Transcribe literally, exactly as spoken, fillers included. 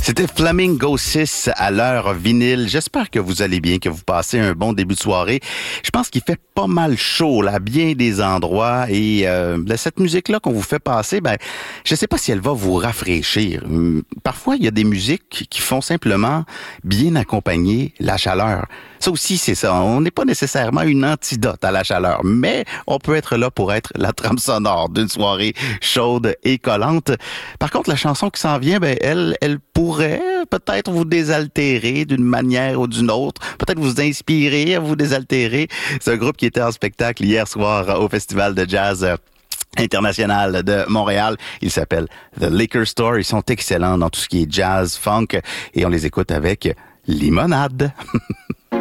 C'était Flamingo six à l'heure vinyle. J'espère que vous allez bien, que vous passez un bon début de soirée. Je pense qu'il fait pas mal chaud là, à bien des endroits. Et euh, cette musique-là qu'on vous fait passer, ben, je sais pas si elle va vous rafraîchir. Parfois, il y a des musiques qui font simplement bien accompagner la chaleur. Ça aussi, c'est ça. On n'est pas nécessairement une antidote à la chaleur, mais on peut être là pour être la trame sonore d'une soirée chaude et collante. Par contre, la chanson qui s'en vient, ben, elle, elle pourrait peut-être vous désaltérer d'une manière ou d'une autre, peut-être vous inspirer à vous désaltérer. C'est un groupe qui était en spectacle hier soir au Festival de Jazz international de Montréal. Il s'appelle The Liquor Store. Ils sont excellents dans tout ce qui est jazz, funk, et on les écoute avec Limonade.